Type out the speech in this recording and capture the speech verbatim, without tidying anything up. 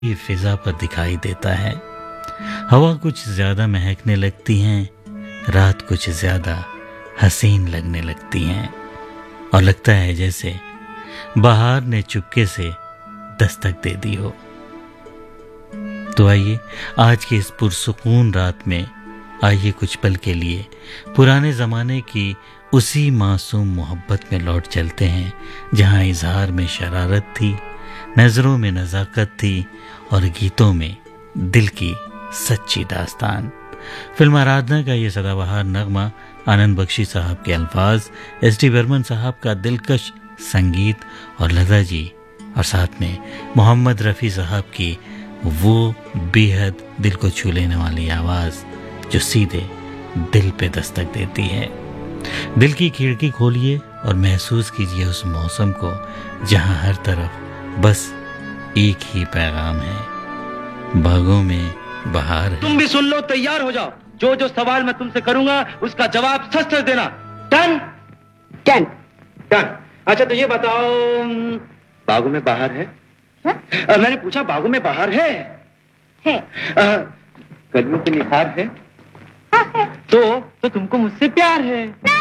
ये फिजा पर दिखाई देता है। हवा कुछ ज्यादा महकने लगती हैं, रात कुछ ज्यादा हसीन लगने लगती हैं और लगता है जैसे बहार ने चुपके से दस्तक दे दी हो। तो आइए आज की इस पुरसुकून रात में आइए कुछ पल के लिए पुराने ज़माने की उसी मासूम मोहब्बत में लौट चलते हैं जहां इजहार में शरारत थी, नज़रों में नज़ाकत थी और गीतों में दिल की सच्ची दास्तान। फिल्म आराधना का ये सदाबहार नगमा, आनंद बख्शी साहब के अल्फाज, एस डी बर्मन साहब का दिलकश संगीत और लता जी और साथ में मोहम्मद रफ़ी साहब की वो बेहद दिल को छू लेने वाली आवाज़ जो सीधे दिल पे दस्तक देती है। दिल की खिड़की खोलिए और महसूस कीजिए उस मौसम को जहां हर तरफ बस एक ही पैगाम है, बागों में बहार है। तुम भी सुन लो, तैयार हो जाओ। जो जो सवाल मैं तुमसे करूंगा उसका जवाब सच सच देना। डन? डन। डन। अच्छा तो ये बताओ, बागों में बहार है? है? आ, मैंने पूछा बागों में बहार है? है। कलियों पे निखार है? हाँ है। तो तो तुमको मुझसे प्यार है?